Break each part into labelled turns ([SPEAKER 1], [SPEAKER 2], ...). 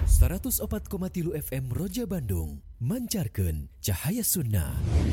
[SPEAKER 1] 104,3 FM Roja Bandung mancarkeun cahaya sunnah.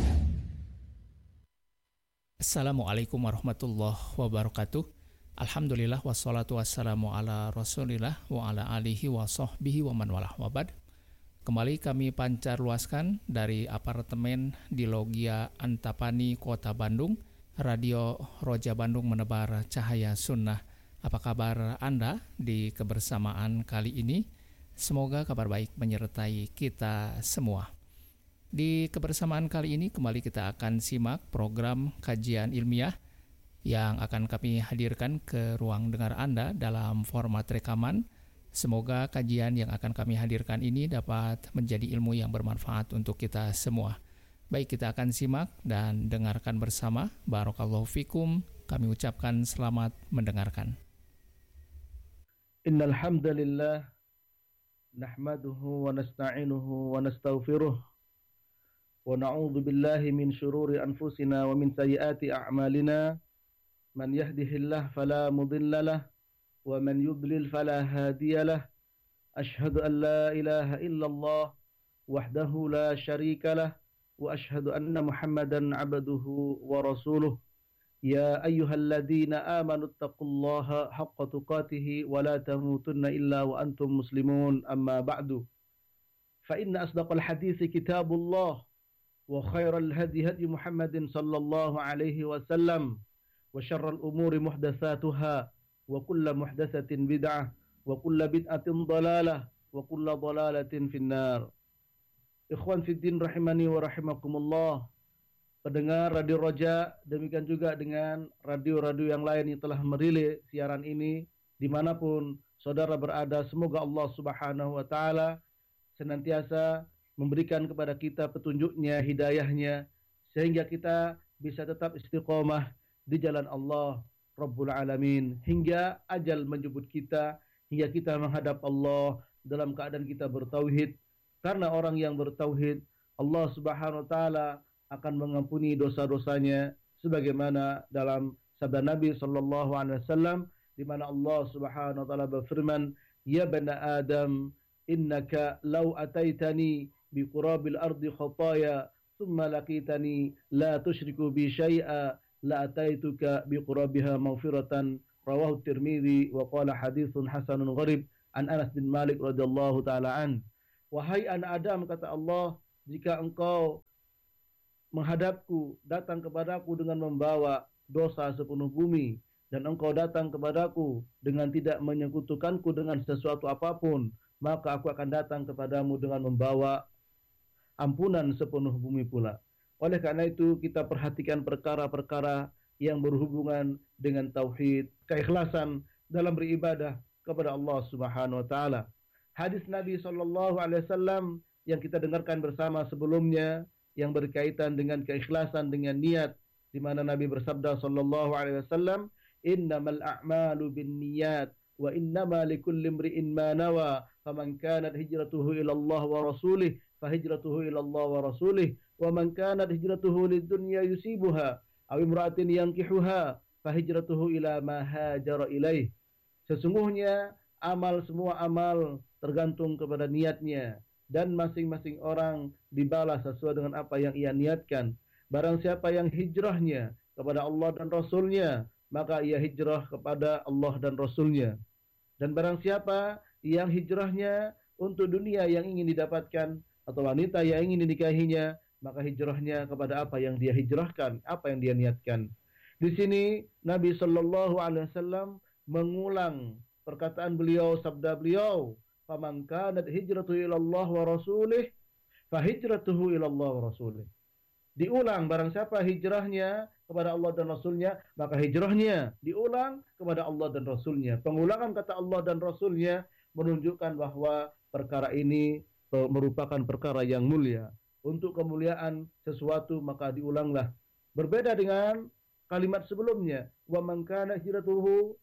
[SPEAKER 2] Assalamualaikum warahmatullahi wabarakatuh. Alhamdulillah wassalatu wassalamu ala rasulillah wa ala alihi wa sahbihi wa man walah wabad. Kembali kami pancar luaskan dari apartemen di Logia Antapani, Kota Bandung. Radio Roja Bandung menebar cahaya sunnah. Apa kabar Anda di kebersamaan kali ini? Semoga kabar baik menyertai kita semua. Di kebersamaan kali ini kembali kita akan simak program kajian ilmiah yang akan kami hadirkan ke ruang dengar Anda dalam format rekaman. Semoga kajian yang akan kami hadirkan ini dapat menjadi ilmu yang bermanfaat untuk kita semua. Baik, kita akan simak dan dengarkan bersama. Barakallahu fikum. Kami ucapkan selamat mendengarkan.
[SPEAKER 3] Innal hamdalillah nahmaduhu wa nasta'inuhu wa nastaghfiruh wa na'udzu billahi min shururi anfusina wa min sayyiati a'malina man yahdihillahu fala mudilla lahu wa man yudlil fala hadiya lahu asyhadu an la ilaha illallah wahdahu la syarika lahu wa asyhadu anna muhammadan 'abduhu wa rasuluh ya ayyuhalladzina amanu taqullaha haqqa tuqatih wa la tamutunna illa wa antum muslimun amma ba'du fa inna asdaqal hadithi kitabullah wa khairal hadi hadi Muhammadin sallallahu alaihi wasallam wa syarral umuri muhdatsatuha wa kullu muhdatsatin bid'ah wa kullu bid'atin dhalalah wa kullu dhalalatin finnar. Ikhwan fid din rahimani wa rahimakumullah. Pendengar Radio Roja, demikian juga dengan radio-radio yang lain yang telah merilis siaran ini dimanapun saudara berada, semoga Allah Subhanahu wa Ta'ala senantiasa memberikan kepada kita petunjuknya, hidayahnya, sehingga kita bisa tetap istiqomah di jalan Allah Rabbul Alamin hingga ajal menjemput kita, hingga kita menghadap Allah dalam keadaan kita bertauhid. Karena orang yang bertauhid, Allah Subhanahu wa Ta'ala akan mengampuni dosa-dosanya sebagaimana dalam sabda Nabi sallallahu alaihi wasallam di mana Allah Subhanahu wa taala berfirman, "Ya bani Adam, innaka law ataitani bi qurabil ardi khataya thumma laqitani la tusyriku bi syai'a la ataituka bi qurabiha maghfiratan." Rawahu Tirmidzi wa qala haditsun hasanun gharib an Anas bin Malik radhiyallahu taala an. Wahai anak Adam, kata Allah, jika engkau menghadapku, datang kepadaku dengan membawa dosa sepenuh bumi, dan engkau datang kepadaku dengan tidak menyekutukanku dengan sesuatu apapun, maka aku akan datang kepadamu dengan membawa ampunan sepenuh bumi pula. Oleh karena itu kita perhatikan perkara-perkara yang berhubungan dengan tauhid, keikhlasan dalam beribadah kepada Allah Subhanahu wa taala. Hadis Nabi sallallahu alaihi wasallam yang kita dengarkan bersama sebelumnya yang berkaitan dengan keikhlasan, dengan niat, di mana Nabi bersabda sallallahu alaihi wasallam, "Innamal a'malu binniyat wa innama likulli imri'in ma nawa, faman kanat hijratuhu ila Allah wa rasulih, fahijratuhu ila Allah wa rasulih, wa man kanat hijratuhu lidunya yusibuha, aw imra'atin yankihuha, fahijratuhu ila ma hajara ilaih." Sesungguhnya semua amal tergantung kepada niatnya, dan masing-masing orang dibalas sesuai dengan apa yang ia niatkan. Barang siapa yang hijrahnya kepada Allah dan Rasulnya, maka ia hijrah kepada Allah dan Rasulnya. Dan barang siapa yang hijrahnya untuk dunia yang ingin didapatkan atau wanita yang ingin dinikahinya, maka hijrahnya kepada apa yang dia hijrahkan, apa yang dia niatkan. Di sini Nabi sallallahu alaihi wasallam mengulang perkataan beliau, sabda beliau, "Faman kanat hijratuhu ila Allah wa rasulih, fahijratuhu ila Allah wa rasulih." Diulang, barang siapa hijrahnya kepada Allah dan Rasulnya, maka hijrahnya diulang kepada Allah dan Rasulnya. Pengulangan kata Allah dan Rasulnya menunjukkan bahwa perkara ini merupakan perkara yang mulia. Untuk kemuliaan sesuatu maka diulanglah. Berbeda dengan kalimat sebelumnya, "Wa man kana hijratuhu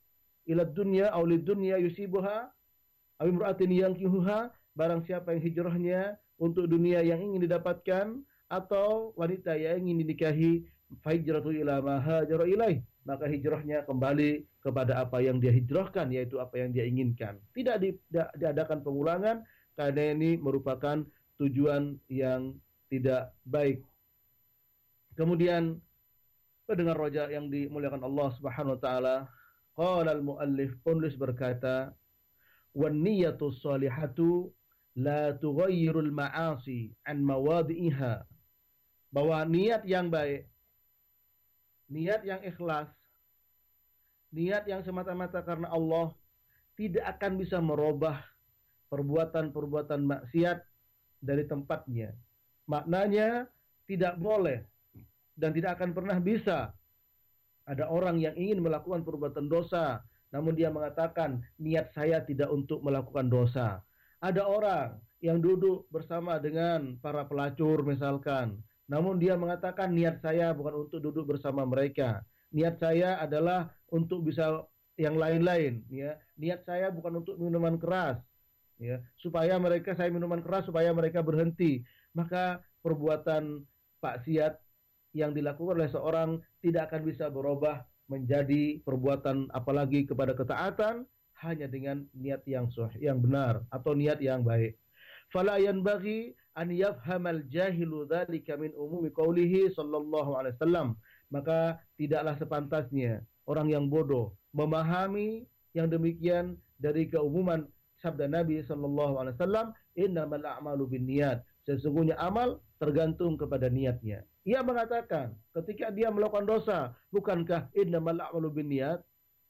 [SPEAKER 3] ila dunya aw lid dunya yusibuha aw imra'atin yankihuha." Barang siapa yang hijrahnya untuk dunia yang ingin didapatkan atau wanita yang ingin dinikahi, fa hijratu ila ma hajara ilaih, maka hijrahnya kembali kepada apa yang dia hijrahkan, yaitu apa yang dia inginkan. Tidak diadakan pengulangan, karena ini merupakan tujuan yang tidak baik. Kemudian pendengar roja yang dimuliakan Allah Subhanahu wa taala, qala al-muallif, penulis berkata, wan niyatu shalihatu la tughayyirul ma'asi an mawadhi'iha. Bahwa niat yang baik, niat yang ikhlas, niat yang semata-mata karena Allah tidak akan bisa merubah perbuatan-perbuatan maksiat dari tempatnya. Maknanya tidak boleh dan tidak akan pernah bisa ada orang yang ingin melakukan perbuatan dosa, namun dia mengatakan, niat saya tidak untuk melakukan dosa. Ada orang yang duduk bersama dengan para pelacur misalkan, namun dia mengatakan, niat saya bukan untuk duduk bersama mereka. Niat saya adalah untuk bisa yang lain-lain. Ya. Niat saya bukan untuk minuman keras. Ya. Supaya saya minuman keras, supaya mereka berhenti. Maka perbuatan maksiat yang dilakukan oleh seorang tidak akan bisa berubah menjadi perbuatan apalagi kepada ketaatan hanya dengan niat yang benar atau niat yang baik. Fala yanbaghi an yafhamal jahilu dzalika min umumi qaulihi sallallahu alaihi wasallam. Maka tidaklah sepantasnya orang yang bodoh memahami yang demikian dari keumuman sabda Nabi sallallahu alaihi wasallam, innamal a'malu binniyat. Sesungguhnya amal tergantung kepada niatnya. Ia mengatakan ketika dia melakukan dosa, bukankah innamal a'malu binniyat?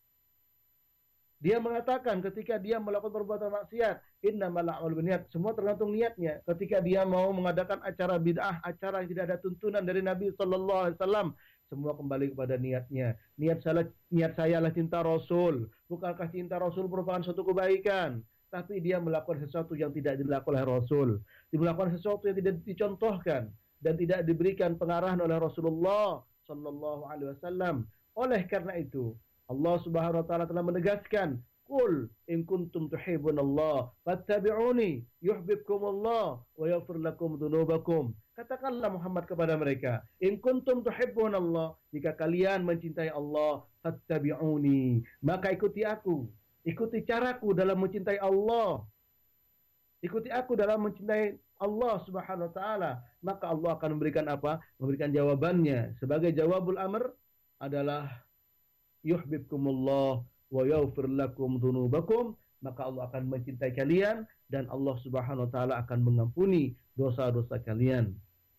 [SPEAKER 3] Dia mengatakan ketika dia melakukan perbuatan maksiat, innamal a'malu binniyat. Semua tergantung niatnya. Ketika dia mau mengadakan acara bid'ah, acara yang tidak ada tuntunan dari Nabi sallallahu alaihi wasallam, semua kembali kepada niatnya. Niat saya adalah cinta Rasul. Bukankah cinta Rasul merupakan suatu kebaikan? Tapi dia melakukan sesuatu yang tidak dilakukan oleh Rasul. Dia melakukan sesuatu yang tidak dicontohkan dan tidak diberikan pengarahan oleh Rasulullah sallallahu alaihi wasallam. Oleh karena itu, Allah Subhanahu wa taala telah menegaskan, "Qul in kuntum tuhibbunallah fattabi'uni yuhibbukumullah wa yaghfir lakum dzunubakum." Katakanlah Muhammad kepada mereka, "In kuntum tuhibbunallah," jika kalian mencintai Allah, fattabi'uni, maka ikuti aku. Ikuti caraku dalam mencintai Allah. Ikuti aku dalam mencintai Allah Subhanahu wa taala. Maka Allah akan memberikan apa? Memberikan jawabannya. Sebagai jawabul amr adalah yuhibbukumullah wa yaghfir lakum dzunubakum. Maka Allah akan mencintai kalian dan Allah Subhanahu wa taala akan mengampuni dosa-dosa kalian.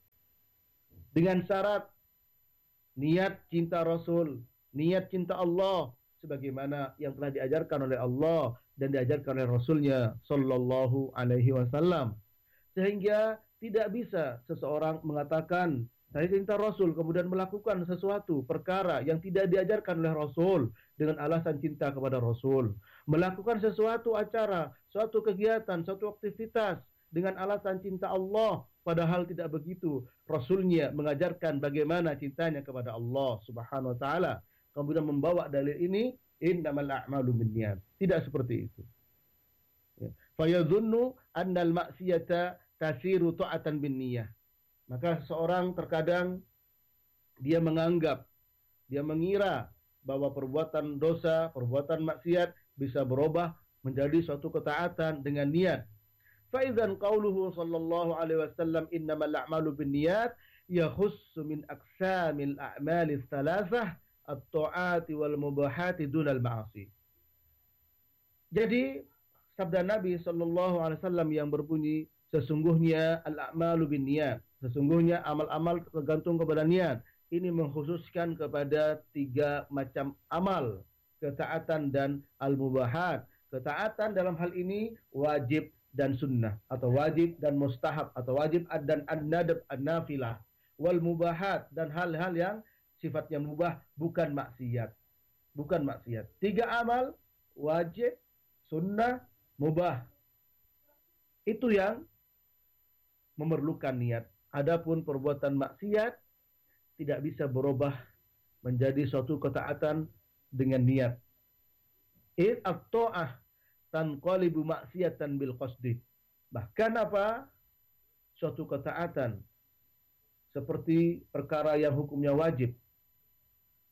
[SPEAKER 3] Dengan syarat niat cinta Rasul, niat cinta Allah, sebagaimana yang telah diajarkan oleh Allah dan diajarkan oleh Rasulnya sallallahu alaihi wasallam. Sehingga tidak bisa seseorang mengatakan saya cinta Rasul kemudian melakukan sesuatu perkara yang tidak diajarkan oleh Rasul dengan alasan cinta kepada Rasul. Melakukan sesuatu acara, suatu kegiatan, suatu aktivitas dengan alasan cinta Allah, padahal tidak begitu. Rasulnya mengajarkan bagaimana cintanya kepada Allah Subhanahu wa taala. Kemudian membawa dalil ini, innamal a'malu binniyat. Tidak seperti itu. Fayadhunnu annal maksiyata tasiru ta'atan binniyah. Maka seseorang terkadang dia menganggap, dia mengira bahwa perbuatan dosa, perbuatan maksiat bisa berubah menjadi suatu ketaatan dengan niat. Fa idzan qauluhu sallallahu alaihi wasallam innamal a'malu binniyat yakhussu min aqsamil a'mali tsalatsah at-ta'ati wal mubahati dunal ma'asi. Jadi sabda Nabi sallallahu alaihi wasallam yang berbunyi sesungguhnya al-a'malu binniyat, sesungguhnya amal-amal tergantung kepada niat. Ini mengkhususkan kepada 3 macam amal, ketaatan dan al-mubahat. Ketaatan dalam hal ini wajib dan sunnah, atau wajib dan mustahab, atau wajib dan an-nadab an-nafilah. Wal mubahat, dan hal-hal yang sifatnya mubah, bukan maksiat. Bukan maksiat. 3 amal, wajib, sunnah, mubah. Itu yang memerlukan niat. Adapun perbuatan maksiat tidak bisa berubah menjadi suatu ketaatan dengan niat. At-ta'ah tanqalibu maksiatan bil qasdi. Bahkan apa? Suatu ketaatan seperti perkara yang hukumnya wajib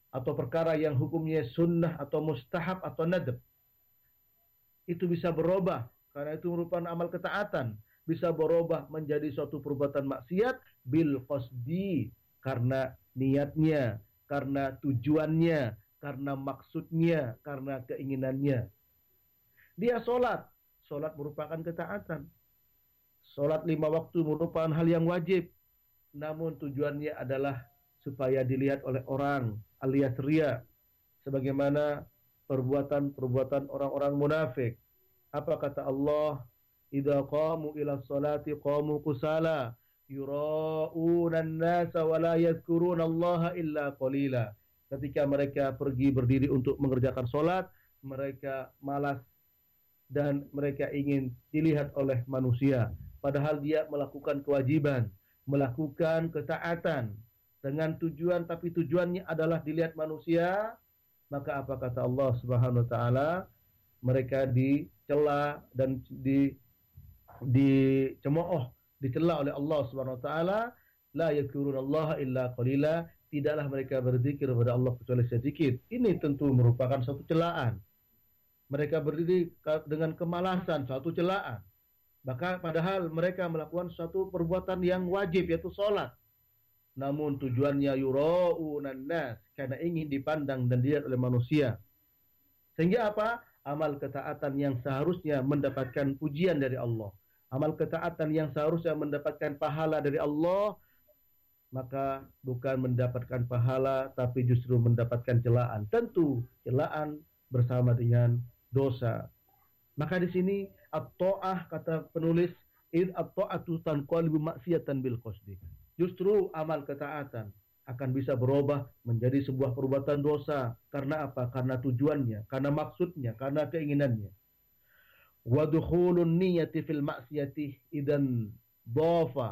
[SPEAKER 3] atau perkara yang hukumnya sunnah atau mustahab atau nadab. Itu bisa berubah karena itu merupakan amal ketaatan, bisa berubah menjadi suatu perbuatan maksiat bil qasdi, karena niatnya, karena tujuannya, karena maksudnya, karena keinginannya. Dia sholat merupakan ketaatan. Sholat 5 waktu merupakan hal yang wajib, namun tujuannya adalah supaya dilihat oleh orang, alias riya, sebagaimana perbuatan-perbuatan orang-orang munafik. Apa kata Allah? Idza qamu ila sholati qamu kusala yura'una an-nasa wa la yadhkuruna Allah illa qalila. Ketika mereka pergi berdiri untuk mengerjakan sholat, mereka malas dan mereka ingin dilihat oleh manusia. Padahal dia melakukan kewajiban, melakukan ketaatan dengan tujuan, tapi tujuannya adalah dilihat manusia. Maka apa kata Allah Subhanahu wa taala? Mereka dicela dan dicemooh, dicela oleh Allah Subhanahu wa taala. La yadhkurunallaha illa qalila. Tidaklah mereka berzikir kepada Allah kecuali sedikit. Ini tentu merupakan suatu celaan. Mereka berdiri dengan kemalasan, suatu celaan. Maka padahal mereka melakukan suatu perbuatan yang wajib, yaitu sholat. Namun tujuannya yura'unan nas, karena ingin dipandang dan dilihat oleh manusia. Sehingga apa? Amal ketaatan yang seharusnya mendapatkan pujian dari Allah, amal ketaatan yang seharusnya mendapatkan pahala dari Allah, maka bukan mendapatkan pahala, tapi justru mendapatkan celaan. Tentu celaan bersama dengan dosa. Maka di sini at-ta'ah, kata penulis, id at-ta'atu tanqalibu maksiatan bil qasdi. Justru amal ketaatan akan bisa berubah menjadi sebuah perbuatan dosa. Karena apa? Karena tujuannya, karena maksudnya, karena keinginannya. Wa dukhulun niyyati fil maksiyati idan dhafa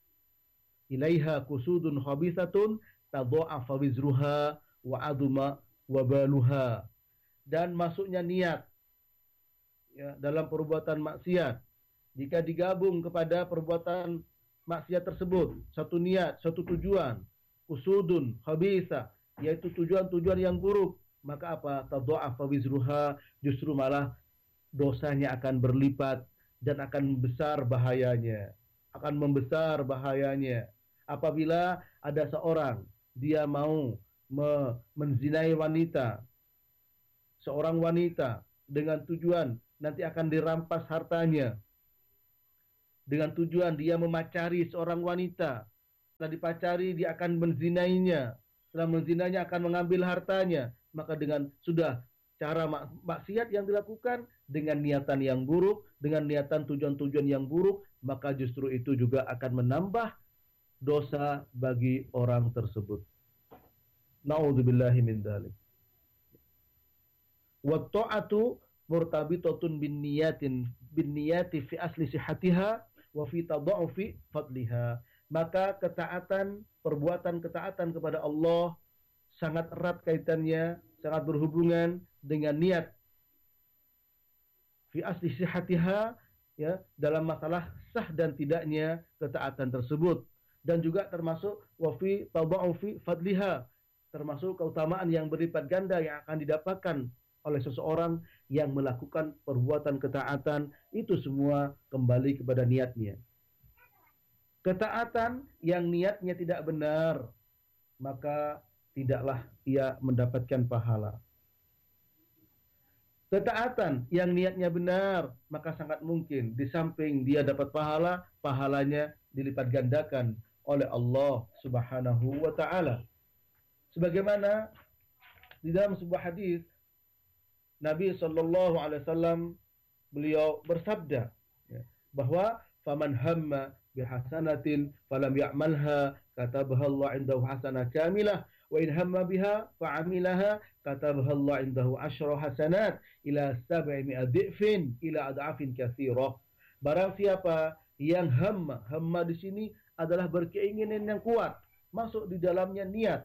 [SPEAKER 3] ilaiha kusudun khabithatun tadha'afa wizruha wa aduma wabaluha. Dan masuknya niat ya, dalam perbuatan maksiat, jika digabung kepada perbuatan maksiat tersebut, satu niat, satu tujuan, kusudun khabitha, yaitu tujuan-tujuan yang buruk, maka apa? Tadha'afa wizruha, justru malah dosanya akan berlipat dan akan besar bahayanya, akan membesar bahayanya. Apabila ada seorang dia mau menzinai wanita, seorang wanita, dengan tujuan nanti akan dirampas hartanya, dengan tujuan dia memacari seorang wanita, setelah dipacari dia akan menzinainya, setelah menzinainya akan mengambil hartanya, maka dengan sudah cara maksiat yang dilakukan dengan niatan yang buruk, dengan niatan tujuan-tujuan yang buruk, maka justru itu juga akan menambah dosa bagi orang tersebut. Na'udzubillahi min dzalik. Wa ta'atu murtabitatun bin niyati fi asli sihhatiha wa fi tada'ufi fadliha. Maka ketaatan, perbuatan ketaatan kepada Allah sangat erat kaitannya, sangat berhubungan dengan niat. Fi asli sihhatiha, ya, dalam masalah sah dan tidaknya ketaatan tersebut. Dan juga termasuk wa fi tada'ufi fadliha, termasuk keutamaan yang berlipat ganda yang akan didapatkan oleh seseorang yang melakukan perbuatan ketaatan. Itu semua kembali kepada niatnya. Ketaatan yang niatnya tidak benar, maka tidaklah ia mendapatkan pahala. Ketaatan yang niatnya benar, maka sangat mungkin di samping dia dapat pahala, pahalanya dilipat gandakan oleh Allah Subhanahu wa taala. Sebagaimana di dalam sebuah hadis Nabi sallallahu alaihi wasallam, beliau bersabda ya, bahwa faman hamma bihasanatin falam ya'malha katabaha Allah indahu hasanah kamilah wa in hamma biha fa'amilaha katabaha Allah indahu 10 hasanat ila 700 dhifin ila ad'afin katsirah. Barang siapa yang hamma di sini adalah berkeinginan yang kuat, masuk di dalamnya niat.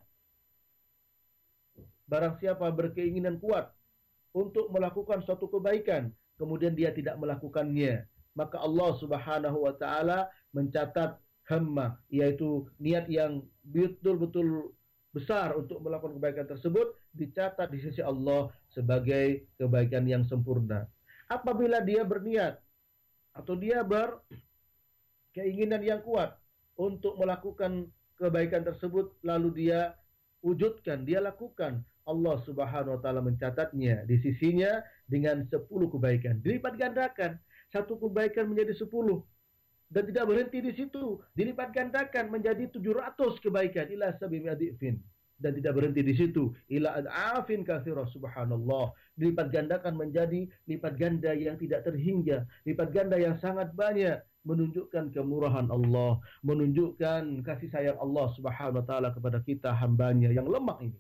[SPEAKER 3] Barang siapa berkeinginan kuat untuk melakukan suatu kebaikan, kemudian dia tidak melakukannya, maka Allah Subhanahu wa taala mencatat hamma, yaitu niat yang betul-betul besar untuk melakukan kebaikan tersebut dicatat di sisi Allah sebagai kebaikan yang sempurna. Apabila dia berniat atau dia berkeinginan yang kuat untuk melakukan kebaikan tersebut, lalu dia wujudkan, dia lakukan, Allah Subhanahu wa taala mencatatnya di sisinya dengan 10 kebaikan. Dilipat gandakan, satu kebaikan menjadi 10. Dan tidak berhenti di situ, dilipat gandakan menjadi 700 kebaikan, ila sab'imi'ati dhifin. Dan tidak berhenti di situ, ila ad'afin katsirah, subhanallah. Dilipat gandakan menjadi lipat ganda yang tidak terhingga, lipat ganda yang sangat banyak, menunjukkan kemurahan Allah, menunjukkan kasih sayang Allah Subhanahu wa taala kepada kita hambanya yang lemah ini.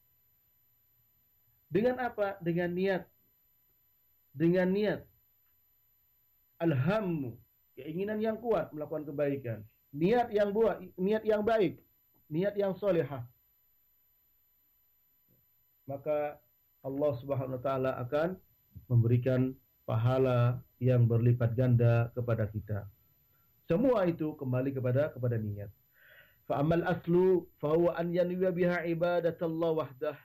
[SPEAKER 3] Dengan apa? Dengan niat. Dengan niat. Alhammu, keinginan yang kuat melakukan kebaikan. Niat yang niat yang baik, niat yang solehah. Maka Allah Subhanahu wa taala akan memberikan pahala yang berlipat ganda kepada kita. Semua itu kembali kepada niat. Fa amal aslu fa huwa an yanwiya biha ibadatallah wahdah.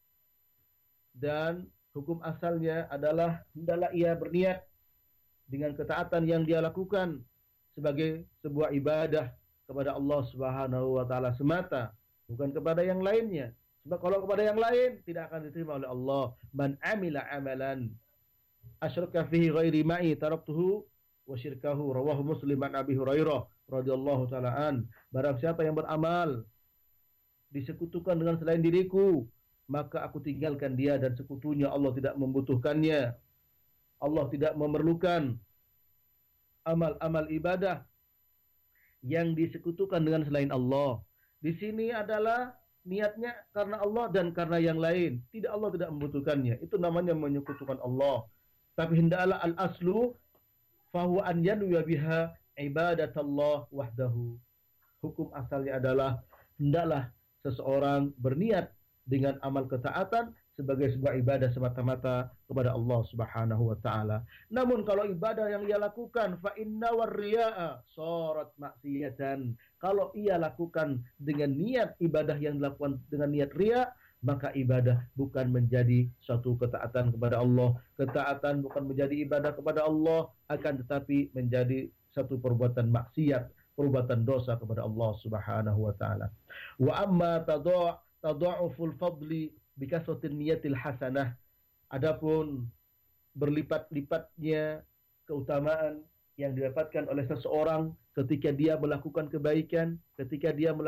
[SPEAKER 3] Dan hukum asalnya adalah hendaklah ia berniat dengan ketaatan yang dia lakukan sebagai sebuah ibadah kepada Allah Subhanahu wa taala semata, bukan kepada yang lainnya. Sebab kalau kepada yang lain tidak akan diterima oleh Allah. Man amila amalan asyraka fihi ghairi ma'i taraktuhu wa syirkahu, rawahu Muslim an Abi Hurairah radhiyallahu taala an. Barang siapa yang beramal disekutukan dengan selain diriku, maka aku tinggalkan dia dan sekutunya. Allah tidak membutuhkannya. Allah tidak memerlukan amal-amal ibadah yang disekutukan dengan selain Allah. Di sini adalah niatnya karena Allah dan karena yang lain. Allah tidak membutuhkannya. Itu namanya menyekutukan Allah. Tapi hendaklah al-aslu fahuwa an yanwiya biha ibadatallah wahdahu. Hukum asalnya adalah hendaklah seseorang berniat dengan amal ketaatan sebagai sebuah ibadah semata-mata kepada Allah Subhanahu wa taala. Namun kalau ibadah yang ia lakukan fa inna warriya'a sarat maksiyatan. Kalau ia lakukan dengan niat ibadah yang dilakukan dengan niat riya, maka ibadah bukan menjadi suatu ketaatan kepada Allah. Ketaatan bukan menjadi ibadah kepada Allah, akan tetapi menjadi satu perbuatan maksiat, perbuatan dosa kepada Allah Subhanahu wa taala. Wa amma tadha'uful fadli bikasratin niyatil hasanah. Adapun berlipat-lipatnya keutamaan yang didapatkan oleh seseorang ketika dia melakukan kebaikan, ketika dia